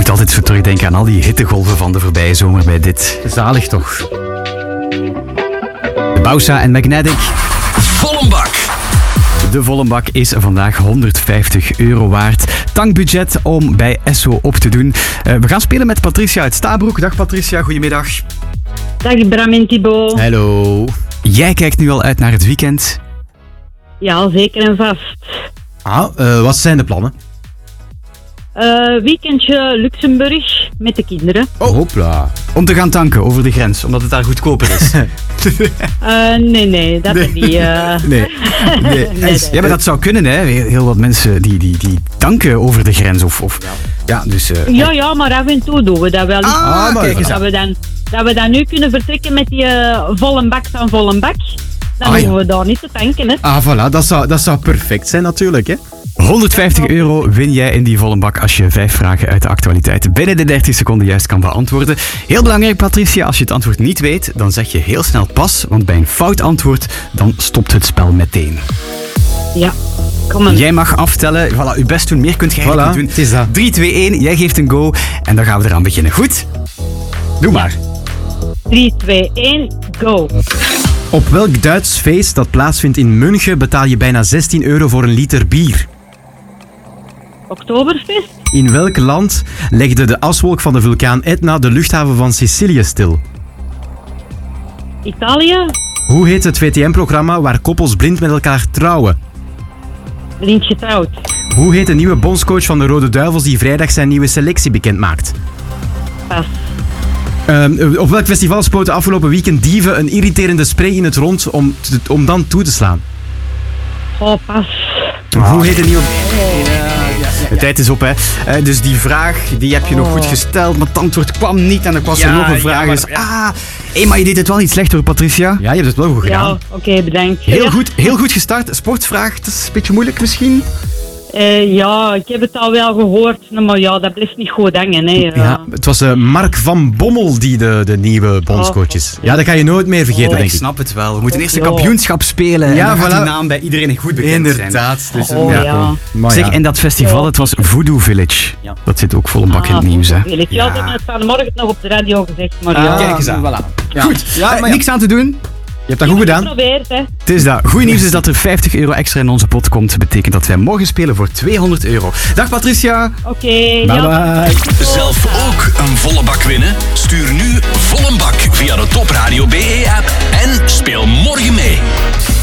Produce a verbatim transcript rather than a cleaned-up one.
moet altijd zo terugdenken aan al die hittegolven van de voorbije zomer bij dit. Zalig toch? De Bausa en Magnetic. Volle bak. De volle bak is vandaag honderdvijftig euro waard. Tankbudget om bij Esso op te doen. Uh, we gaan spelen met Patricia uit Stabroek. Dag Patricia, goedemiddag. Dag Bram en Thibaut. Hallo. Jij kijkt nu al uit naar het weekend? Ja, zeker en vast. Ah, uh, wat zijn de plannen? Uh, weekendje Luxemburg met de kinderen. Oh, hopla. Om te gaan tanken over de grens, omdat het daar goedkoper is. uh, nee, nee, dat nee. niet. Uh... Nee. Nee. nee. Ja, maar dat zou kunnen, hè. Heel wat mensen die, die, die tanken over de grens. Of, of... Ja. Ja, dus, uh... ja, ja, maar af en toe doen we dat wel. Ah, maar kijk eens dat, we dan, dat we dan nu kunnen vertrekken met die uh, volle bak van volle bak. Dan ah, hoeven ja. we daar niet te tanken, hè. Ah, voilà, dat zou, dat zou perfect zijn natuurlijk, hè. honderdvijftig euro win jij in die volle bak als je vijf vragen uit de actualiteit binnen de dertig seconden juist kan beantwoorden. Heel belangrijk, Patricia, als je het antwoord niet weet, dan zeg je heel snel pas, want bij een fout antwoord, dan stopt het spel meteen. Ja, kom maar. Jij mag aftellen, voilà, je best doen, meer kunt jij voilà, niet doen. Het is dat. drie, twee, één, jij geeft een go en dan gaan we eraan beginnen. Goed? Doe maar. drie, twee, één, go. Op welk Duits feest dat plaatsvindt in München betaal je bijna zestien euro voor een liter bier? Oktoberfest? In welk land legde de aswolk van de vulkaan Etna de luchthaven van Sicilië stil? Italië? Hoe heet het V T M-programma waar koppels blind met elkaar trouwen? Blind getrouwd. Hoe heet de nieuwe bondscoach van de Rode Duivels die vrijdag zijn nieuwe selectie bekendmaakt? Pas. Uh, op welk festival spoten afgelopen weekend dieven een irriterende spray in het rond om, te, om dan toe te slaan? Oh, pas. Ah. Hoe heet de nieuwe... De tijd is op, hè. Uh, dus die vraag, die heb je nog goed gesteld, maar het antwoord kwam niet en er was ja, er nog een vraag. Ja, maar, dus, ja. ah, hey, maar je deed het wel niet slecht hoor, Patricia. Ja, je hebt het wel goed gedaan. Ja, oké, okay, bedankt. Heel, ja. goed, heel goed gestart. Sportvraag, het is een beetje moeilijk misschien. Uh, ja, ik heb het al wel gehoord, maar ja, dat blijft niet goed hangen. Hè. Ja. Ja, het was uh, Mark van Bommel die de, de nieuwe bondscoach is. Ja, dat ga je nooit meer vergeten, oh, denk ik. ik. snap het wel. We moeten eerst een ja. kampioenschap spelen ja, en dan voilà. gaat die naam bij iedereen goed bekend Inderdaad. zijn. Dus, oh, ja. ja. Maar zeg, ja. en dat festival, het was Voodoo Village. Ja. Dat zit ook vol een bak ah, in het nieuws, hè. Ja, ja. Dat hebben we vanmorgen nog op de radio gezegd, maar Ah, ja. Kijk eens aan. Voilà. Ja. Goed, Ja, uh, maar ja. niks aan te doen. Je hebt dat goed gedaan. Geprobeerd, hè. Het is dat. Goeie nieuws is dat er vijftig euro extra in onze pot komt. Dat betekent dat wij morgen spelen voor tweehonderd euro. Dag Patricia. Oké. Okay, bye ja. bye. Zelf ook een volle bak winnen? Stuur nu volle bak via de Top Radio B E app en speel morgen mee.